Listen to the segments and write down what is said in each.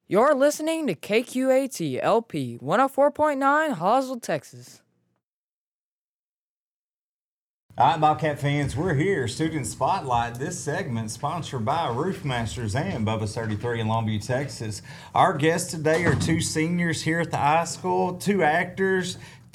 You're listening to KQAT LP 104.9 Hoswell, Texas. All right, Bobcat fans, we're here. Student Spotlight. This segment sponsored by Roofmasters and Bubba's 33 in Longview, Texas. Our guests today are two seniors here at the high school, two actors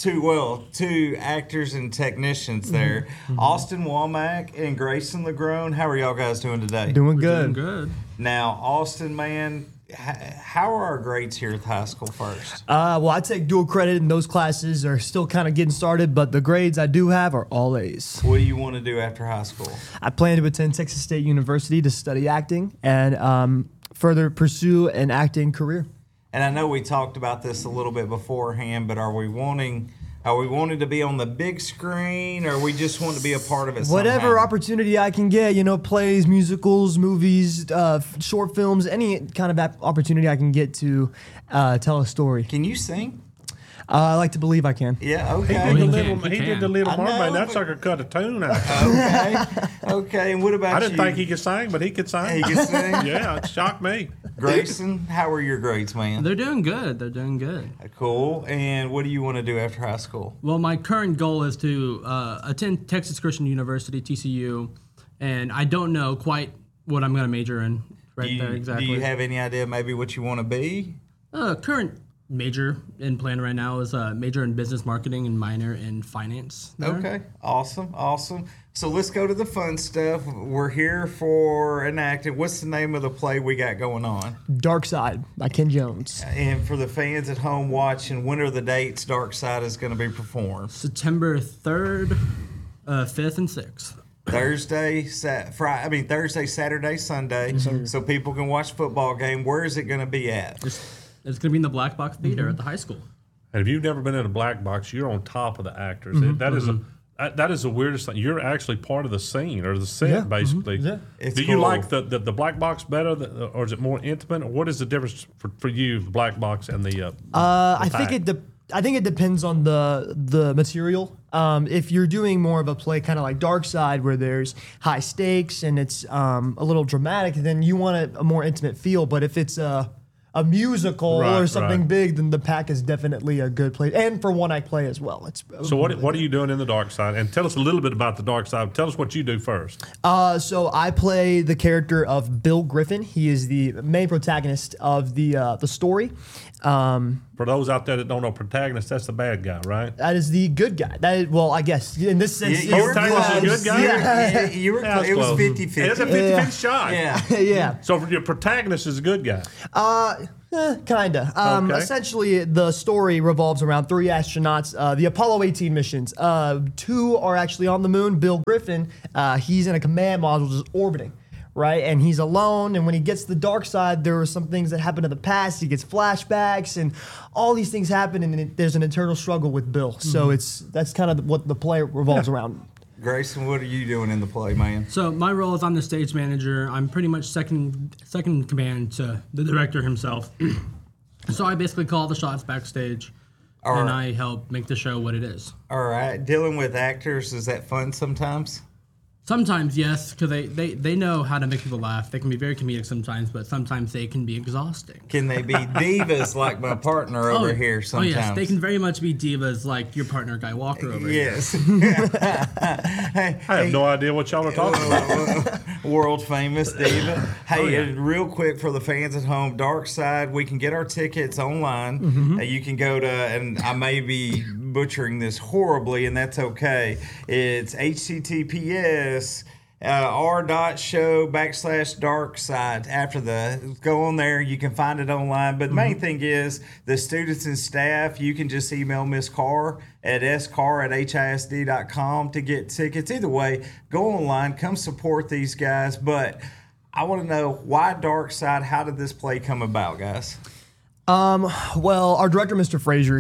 and technicians there. Mm-hmm. Austin Womack and Grayson LeGrone. How are y'all guys doing today? Doing good. Doing good. Now, Austin, man, how are our grades here at the high school first? Well, I take dual credit, and those classes are still kind of getting started, but the grades I do have are all A's. What do you want to do after high school? I plan to attend Texas State University to study acting and further pursue an acting career. And I know we talked about this a little bit beforehand, but are we wanting to be on the big screen, or we just want to be a part of it Whatever somehow? Opportunity I can get, plays, musicals, movies, short films, any kind of opportunity I can get to tell a story. Can you sing? I like to believe I can. Yeah, He okay. did the Little I know, Mermaid. That but- sucker cut a tune out. Okay. And what about you? I didn't think he could sing, but he could sing. He can sing? Yeah, it shocked me. Grayson, how are your grades, man? They're doing good. They're doing good. Cool. And what do you want to do after high school? Well, my current goal is to attend Texas Christian University, TCU, and I don't know quite what I'm going to major in there exactly. Do you have any idea maybe what you want to be? Current major in plan right now is major in business marketing and minor in finance. there. Okay. Awesome. So let's go to the fun stuff. We're here for an acting. What's the name of the play we got going on? Dark Side by Ken Jones. And for the fans at home watching, when are the dates Dark Side is going to be performed? September 3rd, 5th, and 6th. Thursday, Saturday, Sunday, so people can watch football game. Where is it going to be at? It's going to be in the Black Box Theater at the high school. And if you've never been in a black box, you're on top of the actors. That is the weirdest thing. You're actually part of the scene or the set, basically. Yeah. It's Do you cool. like the black box better, or is it more intimate? Or what is the difference for you, the black box and the? I think it depends on the material. If you're doing more of a play kind of like Dark Side, where there's high stakes and it's a little dramatic, then you want a more intimate feel. But if it's a musical or something big, then the Pack is definitely a good place. And for one act play as well. So what are you doing in the Dark Side? And tell us a little bit about the Dark Side. Tell us what you do first. So I play the character of Bill Griffin. He is the main protagonist of the story. For those out there that don't know, protagonist, that's the bad guy, right? That is the good guy. I guess in this sense, You were Protagonist is a close. good guy? Yeah, you were Yeah, close. It was close. 50-50. It's a 50-50 shot. Yeah. yeah. So your protagonist is a good guy. Kinda. Okay. Essentially, the story revolves around 3 astronauts. The Apollo 18 missions. 2 are actually on the moon. Bill Griffin, he's in a command module just orbiting, right? And he's alone. And when he gets to the dark side, there are some things that happen in the past. He gets flashbacks, and all these things happen. And there's an internal struggle with Bill. So that's kind of what the play revolves around. Grayson, what are you doing in the play, man? So my role is I'm the stage manager. I'm pretty much second in command to the director himself. So I basically call the shots backstage, and I help make the show what it is. All right. Dealing with actors, is that fun sometimes? Sometimes, yes, because they know how to make people laugh. They can be very comedic sometimes, but sometimes they can be exhausting. Can they be divas like my partner over here sometimes? Oh, yes, they can very much be divas like your partner, Guy Walker, over here. Yes. I have no idea what y'all are talking about. World famous diva. Hey, real quick for the fans at home, Dark Side, we can get our tickets online. You can go to, and I may be butchering this horribly, and that's okay. It's https r.show/dark side. Go on there, you can find it online. But the main thing is the students and staff, you can just email Miss Carr at scarr@hisd.com to get tickets. Either way, go online, come support these guys. But I want to know, why Dark Side? How did this play come about, guys? Well, our director, Mr. Frazier,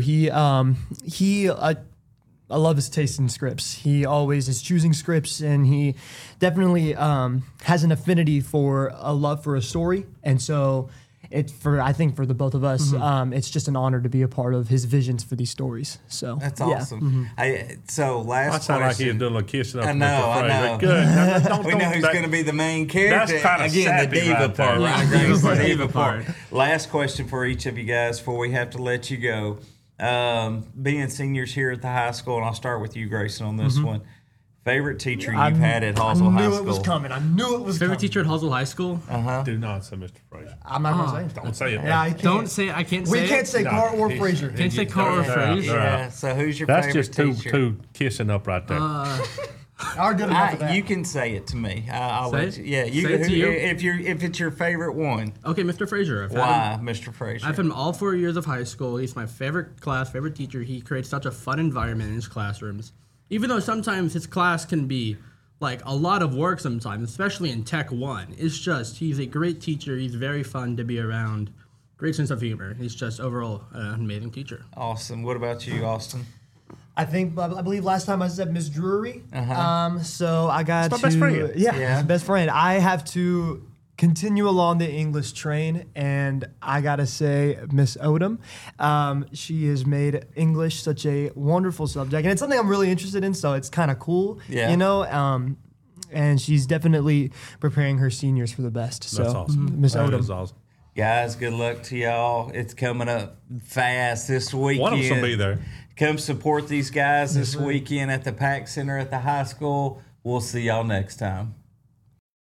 I love his taste in scripts. He always is choosing scripts, and he definitely has an affinity for a love for a story. And so I think for the both of us, it's just an honor to be a part of his visions for these stories. So That's yeah. awesome. So I last sound like he's question. doing a little kissing up. I know. Good. Now, We know who's going to be the main character. That's kinda Again, the sappy diva right there. part. Yeah, Right? Grace, the diva diva part. part. Last question for each of you guys before we have to let you go. Being seniors here at the high school, and I'll start with you, Grayson, on this one. Favorite teacher you've had at Hallsville High I knew School? it was coming. I knew it was Favorite coming. teacher at Hallsville High School? Do not say Mr. Frazier. I'm not going to say it. Don't say it. Yeah, I can't. Don't say. I can't say. We can't say No, Carr or he- Frazier. Can't say Carl or Frazier. Yeah. So who's your That's favorite just two teacher? two kissing up right there. Are good enough for that. You can say it to me. I'll Say let it? you. Yeah, you, Say it to you? if it's your favorite one. Okay, Mr. Frazier. I've had him- Why, Mr. Frazier? I've had him all 4 years of high school. He's my favorite class, favorite teacher. He creates such a fun environment in his classrooms. Even though sometimes his class can be like a lot of work sometimes, especially in Tech 1. It's just, he's a great teacher. He's very fun to be around. Great sense of humor. He's just overall an amazing teacher. Awesome. What about you, Austin? I believe last time I said Miss Drury. So I got It's to my best friend. Yeah. best friend. I have to continue along the English train, and I gotta say Miss Odom. She has made English such a wonderful subject, and it's something I'm really interested in. So it's kind of cool, Yeah. you know. And she's definitely preparing her seniors for the best. So That's awesome. Miss That Odom. is awesome. Guys, good luck to y'all. It's coming up fast this weekend. One of us will be there. Come support these guys this weekend at the PAC Center at the high school. We'll see y'all next time.